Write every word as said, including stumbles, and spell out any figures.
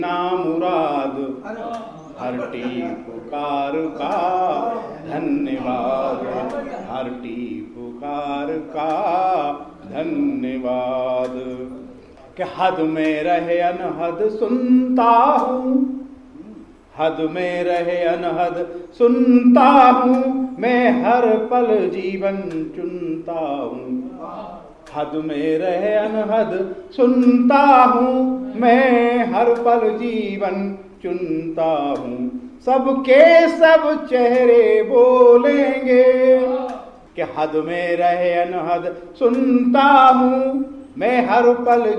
ना मुराद हरटी पुकार का धन्यवाद, हरटी पुकार का धन्यवाद। कि हद में रहे अनहद सुनता हूँ, हद में रहे अनहद सुनता हूँ, मैं हर पल जीवन चुनता हूँ। हद में रहे अनहद सुनता हूँ, मैं हर पल जीवन चुनता हूँ। सबके सब चेहरे बोलेंगे कि हद में रहे अनहद सुनता हूँ, मैं हर पल